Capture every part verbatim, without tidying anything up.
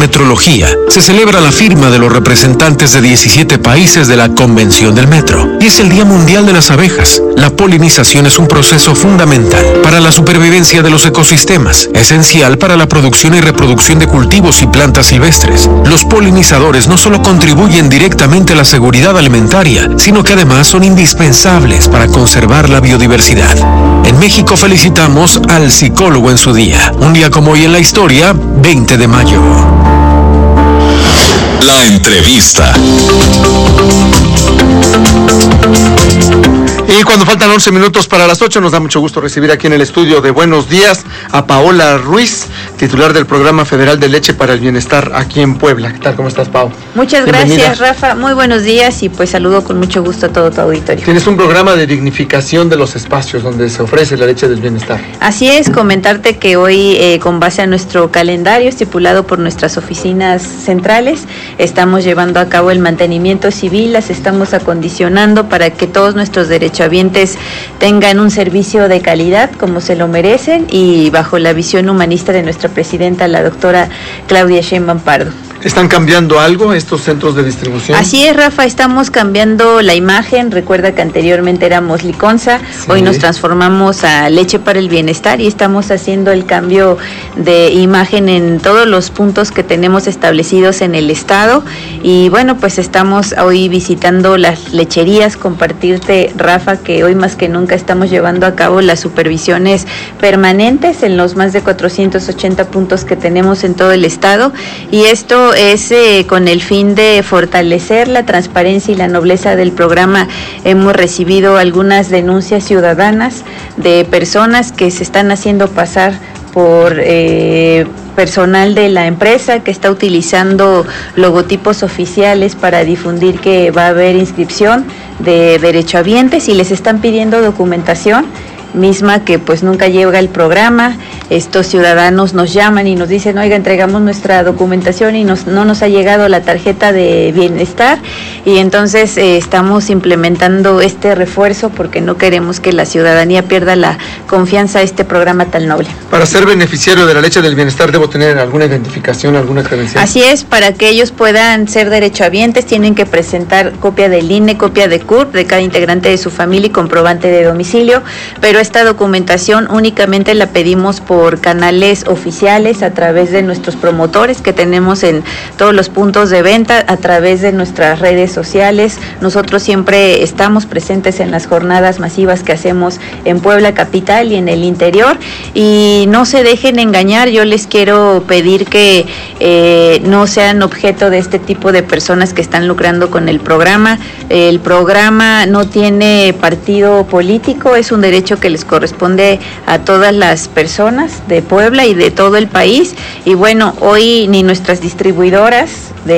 metrología, se celebra la firma de los representantes de diecisiete países de la Convención del Metro. Y es el Día Mundial de las Abejas. La polinización es un proceso fundamental para la supervivencia de los ecosistemas, esencial para la producción y reproducción de cultivos y plantas silvestres. Los polinizadores no solo contribuyen directamente a la seguridad alimentaria, sino que además son indispensables para conservar la biodiversidad. En México felicitamos al psicólogo en su día. Un día como hoy en la historia, veinte de mayo. La entrevista. Y cuando faltan once minutos para las ocho, nos da mucho gusto recibir aquí en el estudio de Buenos Días a Paola Ruiz, titular del Programa Federal de Leche para el Bienestar aquí en Puebla. ¿Qué tal? ¿Cómo estás, Pau? Muchas Bienvenida. Gracias, Rafa. Muy buenos días y pues saludo con mucho gusto a todo tu auditorio. Tienes un programa de dignificación de los espacios donde se ofrece la leche del bienestar. Así es, comentarte que hoy, eh, con base a nuestro calendario estipulado por nuestras oficinas centrales, estamos llevando a cabo el mantenimiento civil, las estamos acondicionando para que todos nuestros derechohabientes tengan un servicio de calidad como se lo merecen y bajo la visión humanista de nuestra presidenta, la doctora Claudia Sheinbaum Pardo. ¿Están cambiando algo estos centros de distribución? Así es, Rafa, estamos cambiando la imagen. Recuerda que anteriormente éramos Liconza, sí. Hoy nos transformamos a Leche para el Bienestar y estamos haciendo el cambio de imagen en todos los puntos que tenemos establecidos en el estado. Y bueno, pues estamos hoy visitando las lecherías, compartirte, Rafa, que hoy más que nunca estamos llevando a cabo las supervisiones permanentes en los más de cuatrocientos ochenta puntos que tenemos en todo el estado, y esto es eh, con el fin de fortalecer la transparencia y la nobleza del programa. Hemos recibido algunas denuncias ciudadanas de personas que se están haciendo pasar por eh, personal de la empresa, que está utilizando logotipos oficiales para difundir que va a haber inscripción de derechohabientes y les están pidiendo documentación misma que pues nunca llega el programa. Estos ciudadanos nos llaman y nos dicen, oiga, entregamos nuestra documentación y nos, no nos ha llegado la tarjeta de bienestar, y entonces eh, estamos implementando este refuerzo porque no queremos que la ciudadanía pierda la confianza a este programa tan noble. Para ser beneficiario de la leche del bienestar, ¿debo tener alguna identificación, alguna credencial? Así es, para que ellos puedan ser derechohabientes tienen que presentar copia del I N E, copia de C U R P de cada integrante de su familia y comprobante de domicilio, pero esta documentación únicamente la pedimos por canales oficiales a través de nuestros promotores que tenemos en todos los puntos de venta, a través de nuestras redes sociales. Nosotros siempre estamos presentes en las jornadas masivas que hacemos en Puebla capital y en el interior, y no se dejen engañar. Yo les quiero pedir que eh, no sean objeto de este tipo de personas que están lucrando con el programa. El programa no tiene partido político, es un derecho que les corresponde a todas las personas de Puebla y de todo el país. Y bueno, hoy ni nuestras distribuidoras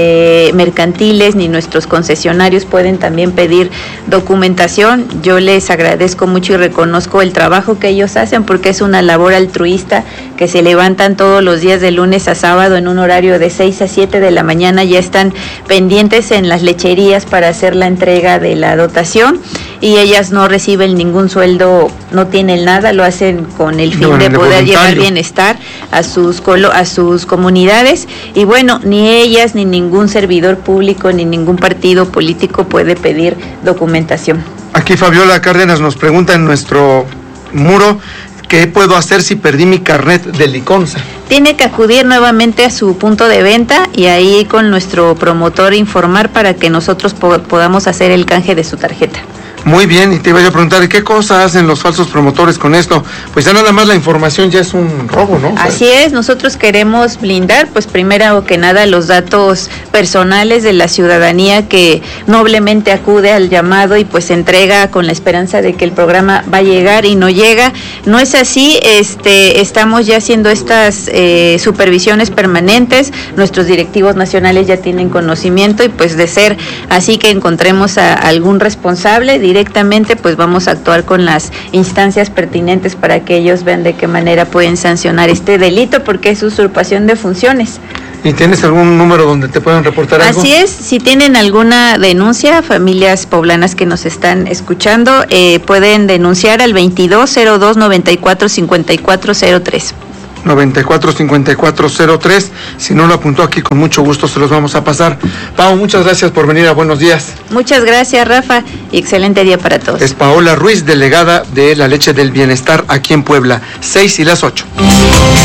de mercantiles ni nuestros concesionarios pueden también pedir documentación. Yo les agradezco mucho y reconozco el trabajo que ellos hacen porque es una labor altruista, que se levantan todos los días de lunes a sábado en un horario de seis a siete de la mañana, ya están pendientes en las lecherías para hacer la entrega de la dotación, y ellas no reciben ningún sueldo, no tienen nada, lo hacen con el fin no, de poder llevar bienestar a sus colo, a sus comunidades. Y bueno, ni ellas ni ningún servidor público ni ningún partido político puede pedir documentación. Aquí Fabiola Cárdenas nos pregunta en nuestro muro, ¿qué puedo hacer si perdí mi carnet de Liconza? Tiene que acudir nuevamente a su punto de venta y ahí con nuestro promotor informar para que nosotros po- podamos hacer el canje de su tarjeta. Muy bien, y te iba a preguntar, ¿qué cosa hacen los falsos promotores con esto? Pues ya nada más la información ya es un robo, ¿no? Así es, nosotros queremos blindar, pues primero que nada, los datos personales de la ciudadanía que noblemente acude al llamado y pues entrega con la esperanza de que el programa va a llegar y no llega. No es así, este, estamos ya haciendo estas eh, supervisiones permanentes, nuestros directivos nacionales ya tienen conocimiento y pues de ser así que encontremos a algún responsable directamente, pues vamos a actuar con las instancias pertinentes para que ellos vean de qué manera pueden sancionar este delito, porque es usurpación de funciones. ¿Y tienes algún número donde te puedan reportar algo? Así es, si tienen alguna denuncia, familias poblanas que nos están escuchando, eh, pueden denunciar al veintidós cero dos noventa y cuatro cincuenta y cuatro cero tres. noventa y cuatro cincuenta y cuatro cero tres. Si no lo apuntó aquí, con mucho gusto se los vamos a pasar. Pao, muchas gracias por venir a Buenos Días. Muchas gracias, Rafa, y excelente día para todos. Es Paola Ruiz, delegada de la Leche del Bienestar aquí en Puebla. Seis y las ocho.